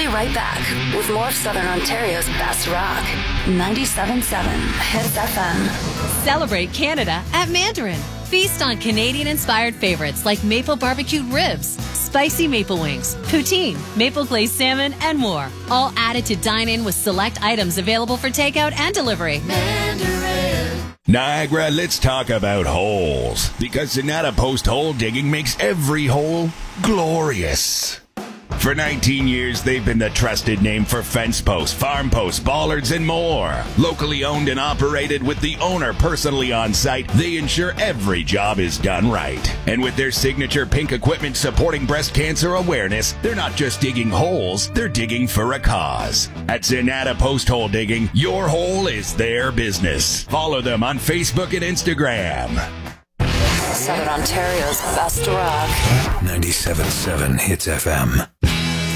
be right back with more of Southern Ontario's best rock. 97.7 Hits FM. Celebrate Canada at Mandarin. Feast on Canadian-inspired favorites like maple barbecued ribs, spicy maple wings, poutine, maple glazed salmon, and more. All added to dine in with select items available for takeout and delivery. Mandarin. Niagara, let's talk about holes. Because Sonata Post Hole Digging makes every hole glorious. For 19 years, they've been the trusted name for fence posts, farm posts, bollards, and more. Locally owned and operated with the owner personally on site, they ensure every job is done right. And with their signature pink equipment supporting breast cancer awareness, they're not just digging holes, they're digging for a cause. At Sonata Post Hole Digging, your hole is their business. Follow them on Facebook and Instagram. Southern Ontario's best rock. 97.7 Hits FM.